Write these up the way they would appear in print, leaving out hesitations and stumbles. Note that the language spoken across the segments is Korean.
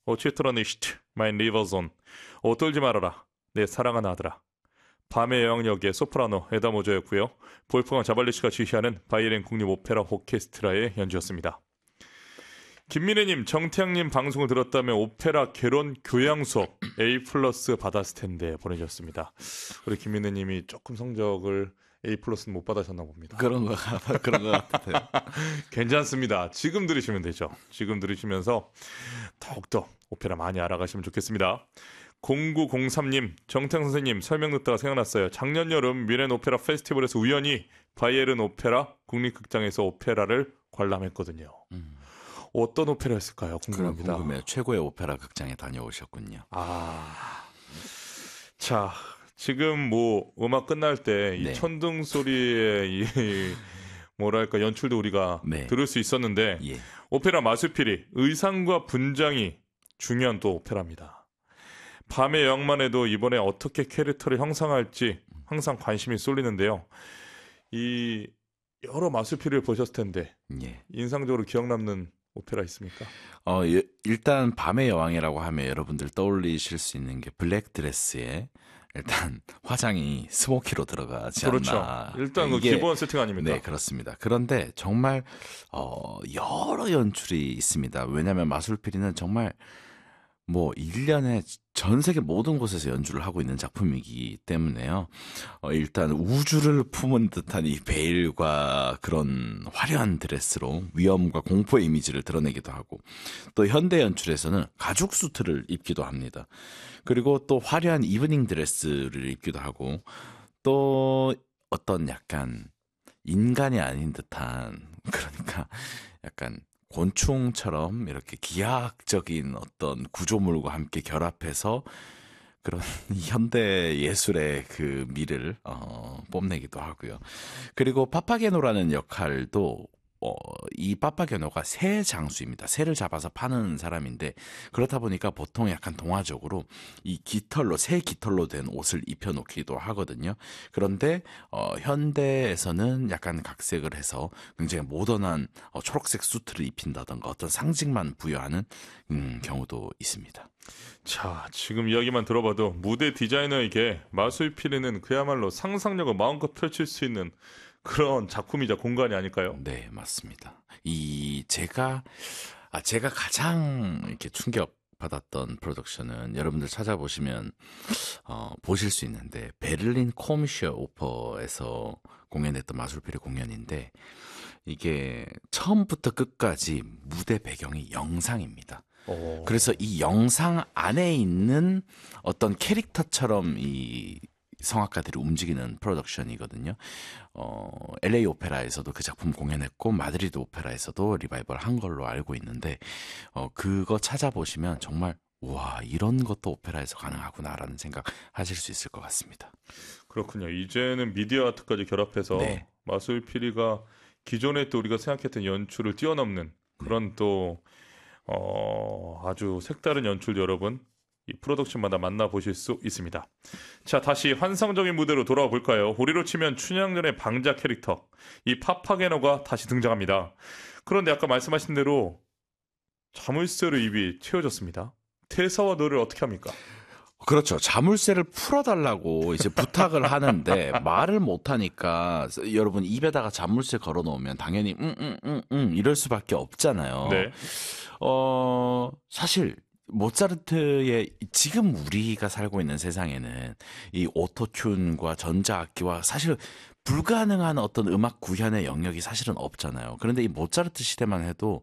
오치트로니시트 마인 리버존 떨지 말아라 내 사랑하는 아들아. 밤의 여왕 역의 소프라노 에다 모저였고요. 볼프강 자발리시가 지휘하는 바이에른 국립 오페라 오케스트라의 연주였습니다. 김민혜님, 정태양님 방송을 들었다면 오페라 개론 교양 수업 A+ 받았을 텐데 보내주셨습니다. 우리 김민혜님이 조금 성적을 A+는 못 받으셨나 봅니다. 그런 것 같아요. 괜찮습니다. 지금 들으시면 되죠. 지금 들으시면서 더욱더 오페라 많이 알아가시면 좋겠습니다. 0903님, 정태양 선생님 설명 듣다가 생각났어요. 작년 여름 미넨 오페라 페스티벌에서 우연히 바이에른 오페라 국립극장에서 오페라를 관람했거든요. 어떤 오페라였을까요? 궁금합니다. 궁금해요. 최고의 오페라 극장에 다녀오셨군요. 자, 지금 뭐 음악 끝날 때 이 네. 천둥 소리의 이 뭐랄까 연출도 우리가 네. 들을 수 있었는데 예. 오페라 마술피리 의상과 분장이 중요한 또 오페라입니다. 밤의 여왕만 해도 이번에 어떻게 캐릭터를 형성할지 항상 관심이 쏠리는데요. 이 여러 마술피리를 보셨을 텐데 예. 인상적으로 기억 남는 오페라 있습니까? 일단 밤의 여왕이라고 하면 여러분들 떠올리실 수 있는 게 블랙 드레스에 일단 화장이 스모키로 들어가지 그렇죠. 않나. 일단 그 기본 세팅 아닙니까? 네, 그렇습니다. 그런데 정말 여러 연출이 있습니다. 왜냐하면 마술피리는 정말 뭐 1년에 전 세계 모든 곳에서 연주를 하고 있는 작품이기 때문에요. 일단 우주를 품은 듯한 이 베일과 그런 화려한 드레스로 위험과 공포의 이미지를 드러내기도 하고, 또 현대 연출에서는 가죽 수트를 입기도 합니다. 그리고 또 화려한 이브닝 드레스를 입기도 하고, 또 어떤 약간 인간이 아닌 듯한, 그러니까 약간 곤충처럼 이렇게 기하학적인 어떤 구조물과 함께 결합해서 그런 현대 예술의 그 미를 뽐내기도 하고요. 그리고 파파게노라는 역할도 이 파파게노가 새 장수입니다. 새를 잡아서 파는 사람인데, 그렇다 보니까 보통 약간 동화적으로 이 깃털로, 새 깃털로 된 옷을 입혀놓기도 하거든요. 그런데 현대에서는 약간 각색을 해서 굉장히 모던한 초록색 수트를 입힌다던가 어떤 상징만 부여하는 경우도 있습니다. 자, 지금 이야기만 들어봐도 무대 디자이너에게 마술피리는 그야말로 상상력을 마음껏 펼칠 수 있는 그런 작품이자 공간이 아닐까요? 네, 맞습니다. 제가 가장 이렇게 충격받았던 프로덕션은 여러분들 찾아보시면 보실 수 있는데, 베를린 코미시어 오퍼에서 공연했던 마술피리 공연인데, 이게 처음부터 끝까지 무대 배경이 영상입니다. 그래서 이 영상 안에 있는 어떤 캐릭터처럼 이 성악가들이 움직이는 프로덕션이거든요. LA 오페라에서도 그 작품 공연했고, 마드리드 오페라에서도 리바이벌 한 걸로 알고 있는데, 그거 찾아보시면 정말 와, 이런 것도 오페라에서 가능하구나라는 생각 하실 수 있을 것 같습니다. 그렇군요. 이제는 미디어 아트까지 결합해서 네. 마술피리가 기존에 또 우리가 생각했던 연출을 뛰어넘는 그런 또 아주 색다른 연출 여러분 이 프로덕션마다 만나보실 수 있습니다. 자, 다시 환상적인 무대로 돌아와 볼까요? 우리로 치면 춘향전의 방자 캐릭터 이 파파게노가 다시 등장합니다. 그런데 아까 말씀하신 대로 자물쇠로 입이 채워졌습니다. 태사와 너를 어떻게 합니까? 그렇죠. 자물쇠를 풀어달라고 이제 부탁을 하는데 말을 못하니까 여러분 입에다가 자물쇠 걸어놓으면 당연히 이럴 수밖에 없잖아요. 네. 사실 모차르트의 지금 우리가 살고 있는 세상에는 이 오토튠과 전자악기와 사실 불가능한 어떤 음악 구현의 영역이 사실은 없잖아요. 그런데 이 모차르트 시대만 해도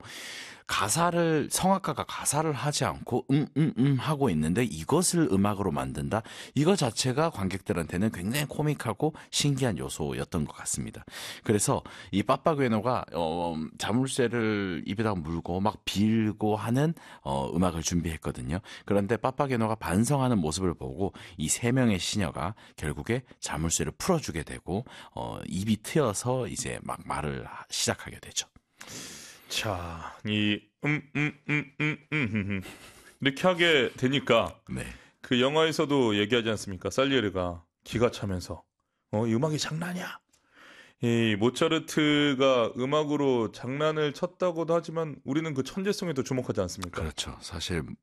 성악가가 가사를 하지 않고 하고 있는데 이것을 음악으로 만든다. 이거 자체가 관객들한테는 굉장히 코믹하고 신기한 요소였던 것 같습니다. 그래서 이 파파게노가 자물쇠를 입에다가 물고 막 빌고 하는 음악을 준비했거든요. 그런데 파파게노가 반성하는 모습을 보고 이 세 명의 시녀가 결국에 자물쇠를 풀어주게 되고 입이 트여서 이제 막 말을 시작하게 되죠. 자, 이렇게 하게 되니까 네. 그 영화에서도 얘기하지 않습니까? 살리에르가 기가 차면서 이 음악이 장난이야. 이 모차르트가 음악으로 장난을 쳤다고도 하지만 우리는 그 천재성에도 주목하지 않습니까? 그렇죠. 사실